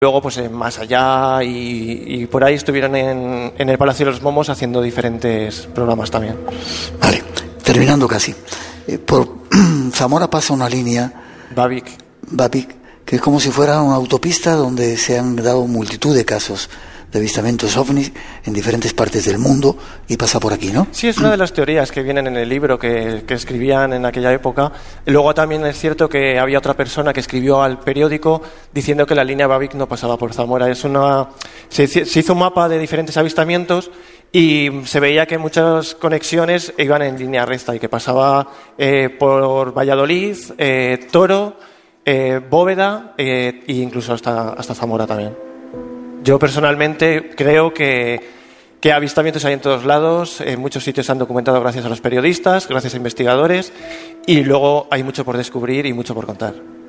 Luego, pues más allá y por ahí estuvieron en el Palacio de los Momos haciendo diferentes programas también. Vale, terminando casi. Por Zamora pasa una línea Babik, que es como si fuera una autopista donde se han dado multitud de casos de avistamientos ovnis en diferentes partes del mundo y pasa por aquí, ¿no? Sí, es una de las teorías que vienen en el libro que escribían en aquella época. Luego también es cierto que había otra persona que escribió al periódico diciendo que la línea Babik no pasaba por Zamora. Se hizo un mapa de diferentes avistamientos y se veía que muchas conexiones iban en línea recta y que pasaba por Valladolid, Toro, Bóveda e incluso hasta Zamora también. Yo personalmente creo que avistamientos hay en todos lados, en muchos sitios se han documentado gracias a los periodistas, gracias a investigadores, y luego hay mucho por descubrir y mucho por contar.